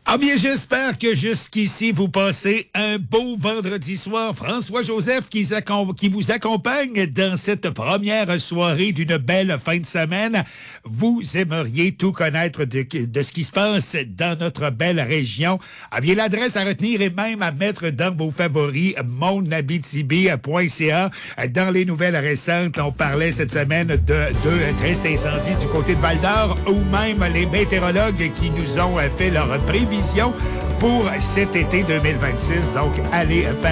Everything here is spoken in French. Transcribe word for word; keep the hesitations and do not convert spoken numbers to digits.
Ah bien, j'espère que jusqu'ici, vous passez un beau vendredi soir. François-Joseph qui, qui vous accompagne dans cette première soirée d'une belle fin de semaine. Vous aimeriez tout connaître de, de ce qui se passe dans notre belle région. Ah bien, l'adresse à retenir et même à mettre dans vos favoris, mon abitibi point c a. Dans les nouvelles récentes, on parlait cette semaine de deux tristes incendies du côté de Val-d'Or ou même les météorologues qui nous ont fait leur prévision pour cet été deux mille vingt-six. Donc, allez